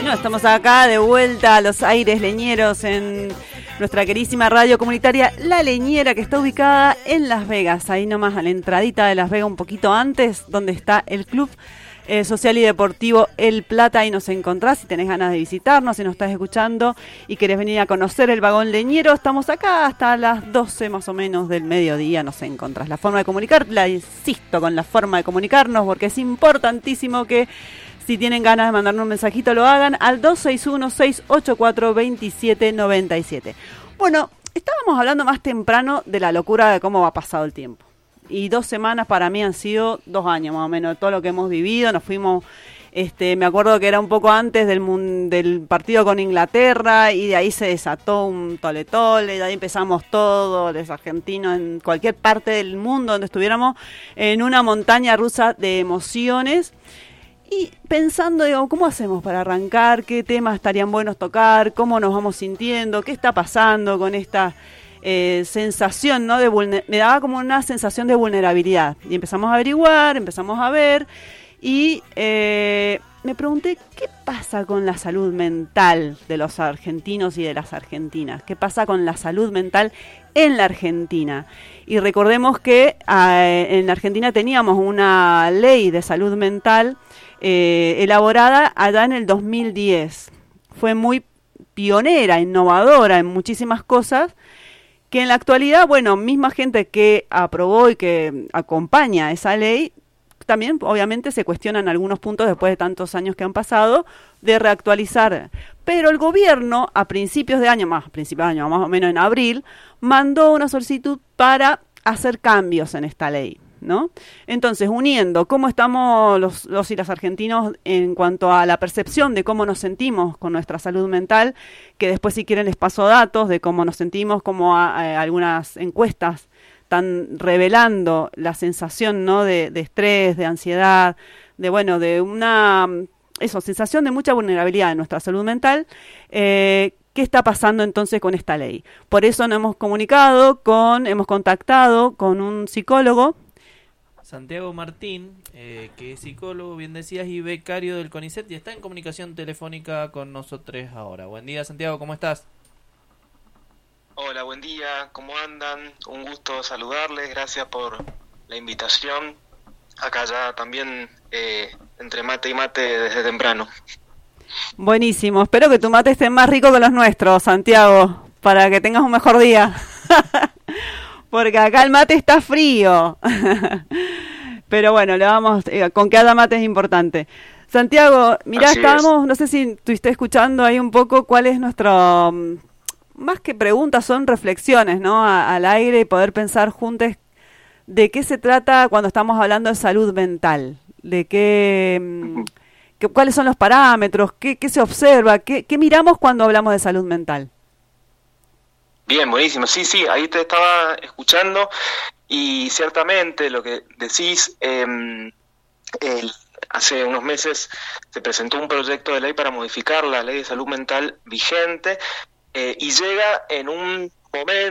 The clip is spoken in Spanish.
Bueno, estamos acá de vuelta a los aires leñeros en nuestra queridísima radio comunitaria La Leñera, que está ubicada en Las Vegas, ahí nomás a la entradita de Las Vegas, un poquito antes, donde está el Club Social y Deportivo El Plata. Ahí nos encontrás si tenés ganas de visitarnos, si nos estás escuchando y querés venir a conocer el vagón leñero. Estamos acá hasta las 12 más o menos del mediodía, nos encontrás. La forma de comunicar, la insisto con la forma de comunicarnos, porque es importantísimo que si tienen ganas de mandarnos un mensajito lo hagan al 261-684-2797. Bueno, estábamos hablando más temprano de la locura de cómo va pasado el tiempo. Y 2 semanas para mí han sido 2 años más o menos de todo lo que hemos vivido. Nos fuimos, me acuerdo que era un poco antes del partido con Inglaterra y de ahí se desató un tole-tole, de ahí empezamos todos los argentinos en cualquier parte del mundo donde estuviéramos en una montaña rusa de emociones. Y pensando, digo, ¿cómo hacemos para arrancar? ¿Qué temas estarían buenos tocar? ¿Cómo nos vamos sintiendo? ¿Qué está pasando con esta sensación, ¿no? Me daba como una sensación de vulnerabilidad. Y empezamos a averiguar, empezamos a ver. Y me pregunté, ¿qué pasa con la salud mental de los argentinos y de las argentinas? ¿Qué pasa con la salud mental en la Argentina? Y recordemos que en la Argentina teníamos una ley de salud mental elaborada allá en el 2010. Fue muy pionera, innovadora en muchísimas cosas, que en la actualidad, bueno, misma gente que aprobó y que acompaña esa ley, también obviamente se cuestionan algunos puntos después de tantos años que han pasado, de reactualizar. Pero el gobierno a principios de año, más o menos en abril, mandó una solicitud para hacer cambios en esta ley, ¿no? Entonces, uniendo cómo estamos los y las argentinos en cuanto a la percepción de cómo nos sentimos con nuestra salud mental, que después si quieren les paso datos de cómo nos sentimos, como algunas encuestas están revelando la sensación, ¿no? de estrés, de ansiedad, de una sensación de mucha vulnerabilidad en nuestra salud mental. ¿Qué está pasando entonces con esta ley? Por eso nos hemos contactado con un psicólogo, Santiago Martín, que es psicólogo, bien decías, y becario del CONICET, y está en comunicación telefónica con nosotros ahora. Buen día, Santiago, ¿cómo estás? Hola, buen día, ¿cómo andan? Un gusto saludarles, gracias por la invitación. Acá ya también entre mate y mate desde temprano. Buenísimo, espero que tu mate esté más rico que los nuestros, Santiago, para que tengas un mejor día. Porque acá el mate está frío. Pero bueno, con que haya mate es importante. Santiago, mirá, no sé si estuviste escuchando ahí un poco cuál es nuestro, más que preguntas, son reflexiones, ¿no? Al aire y poder pensar juntos de qué se trata cuando estamos hablando de salud mental, de cuáles son los parámetros, qué se observa, qué miramos cuando hablamos de salud mental. Bien, buenísimo. Sí, ahí te estaba escuchando y ciertamente lo que decís, hace unos meses se presentó un proyecto de ley para modificar la ley de salud mental vigente y llega en un momento